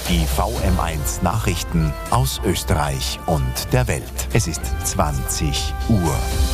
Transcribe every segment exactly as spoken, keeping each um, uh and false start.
Die V M eins Nachrichten aus Österreich und der Welt. Es ist zwanzig Uhr.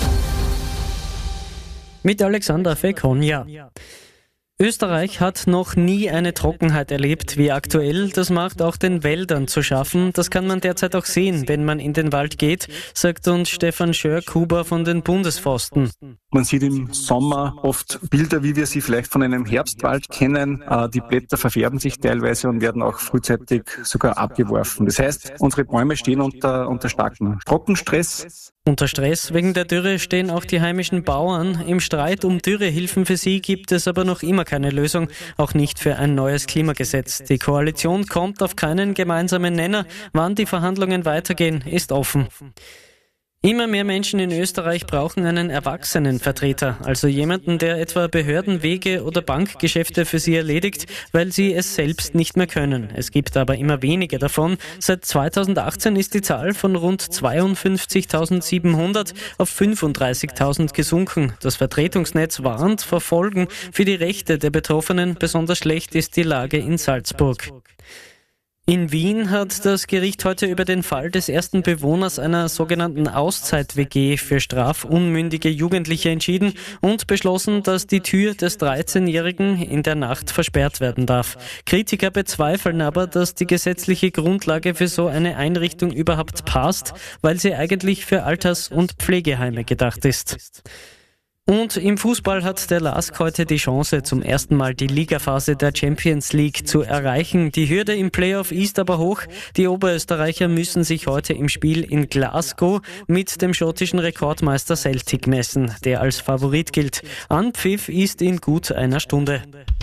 Mit Alexander Fekonja. Österreich hat noch nie eine Trockenheit erlebt wie aktuell. Das macht auch den Wäldern zu schaffen. Das kann man derzeit auch sehen, wenn man in den Wald geht, sagt uns Stefan Schörk-Huber von den Bundesforsten. Man sieht im Sommer oft Bilder, wie wir sie vielleicht von einem Herbstwald kennen. Die Blätter verfärben sich teilweise und werden auch frühzeitig sogar abgeworfen. Das heißt, unsere Bäume stehen unter, unter starkem Trockenstress. Unter Stress wegen der Dürre stehen auch die heimischen Bauern. Im Streit um Dürrehilfen für sie gibt es aber noch immer keine Lösung, auch nicht für ein neues Klimagesetz. Die Koalition kommt auf keinen gemeinsamen Nenner. Wann die Verhandlungen weitergehen, ist offen. Immer mehr Menschen in Österreich brauchen einen Erwachsenenvertreter, also jemanden, der etwa Behörden, Wege oder Bankgeschäfte für sie erledigt, weil sie es selbst nicht mehr können. Es gibt aber immer weniger davon. Seit zweitausendachtzehn ist die Zahl von rund zweiundfünfzigtausendsiebenhundert auf fünfunddreißigtausend gesunken. Das Vertretungsnetz warnt vor Folgen für die Rechte der Betroffenen. Besonders schlecht ist die Lage in Salzburg. In Wien hat das Gericht heute über den Fall des ersten Bewohners einer sogenannten Auszeit-W G für strafunmündige Jugendliche entschieden und beschlossen, dass die Tür des dreizehnjährigen in der Nacht versperrt werden darf. Kritiker bezweifeln aber, dass die gesetzliche Grundlage für so eine Einrichtung überhaupt passt, weil sie eigentlich für Alters- und Pflegeheime gedacht ist. Und im Fußball hat der LASK heute die Chance, zum ersten Mal die Ligaphase der Champions League zu erreichen. Die Hürde im Playoff ist aber hoch. Die Oberösterreicher müssen sich heute im Spiel in Glasgow mit dem schottischen Rekordmeister Celtic messen, der als Favorit gilt. Anpfiff ist in gut einer Stunde.